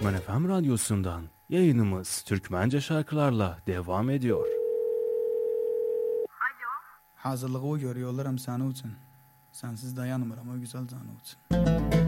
Türkmen FM Radyosu'ndan yayınımız Türkmence şarkılarla devam ediyor. Alo. Hazırlığı görüyorlar sana için. Sensiz dayanmıyorum o güzel canı için.